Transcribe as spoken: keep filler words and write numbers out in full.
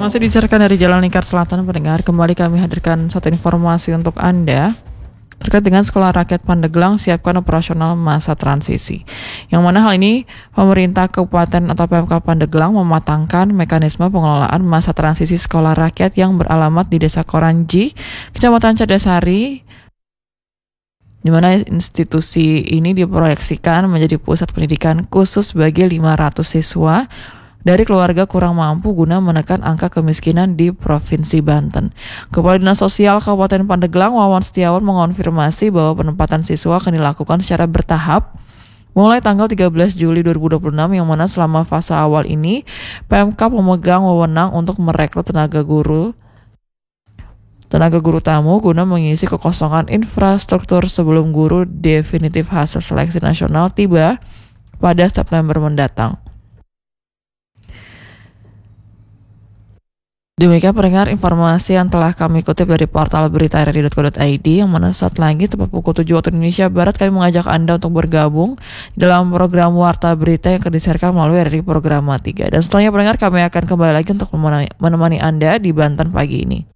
Masih disiarkan dari Jalan Lingkar Selatan, pendengar. Kembali kami hadirkan satu informasi untuk Anda terkait dengan Sekolah Rakyat Pandeglang siapkan operasional masa transisi. Yang mana hal ini pemerintah Kabupaten atau P M K Pandeglang mematangkan mekanisme pengelolaan masa transisi sekolah rakyat yang beralamat di Desa Koranji, Kecamatan Cadasari, di mana institusi ini diproyeksikan menjadi pusat pendidikan khusus bagi lima ratus siswa dari keluarga kurang mampu guna menekan angka kemiskinan di Provinsi Banten. Kepala Dinas Sosial Kabupaten Pandeglang, Wawan Setiawan, mengonfirmasi bahwa penempatan siswa akan dilakukan secara bertahap mulai tanggal tiga belas Juli dua ribu dua puluh enam, yang mana selama fase awal ini P M K memegang wewenang untuk merekrut tenaga guru tenaga guru tamu guna mengisi kekosongan infrastruktur sebelum guru definitif hasil seleksi nasional tiba pada September mendatang. Demikian pendengar informasi yang telah kami kutip dari portal berita r r i dot co dot i d, yang mana saat lagi tepat pukul tujuh waktu Indonesia Barat kami mengajak Anda untuk bergabung dalam program Warta Berita yang akan disiarkan melalui R R I Program tiga. Dan setelahnya pendengar, kami akan kembali lagi untuk menemani Anda di Banten pagi ini.